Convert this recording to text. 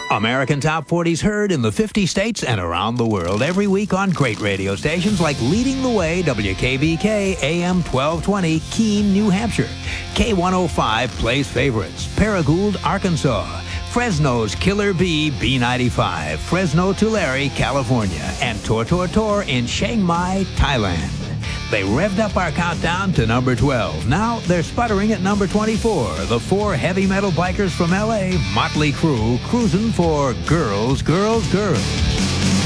American Top 40s heard in the 50 states and around the world every week on great radio stations like Leading the Way, WKBK, AM 1220, Keene, New Hampshire. K105 plays favorites, Paragould, Arkansas. Fresno's Killer Bee, B95. Fresno Tulare, California. And Tor Tor Tor in Chiang Mai, Thailand. They revved up our countdown to number 12. Now they're sputtering at number 24. The four heavy metal bikers from L.A., Motley Crue, cruising for Girls, Girls, Girls.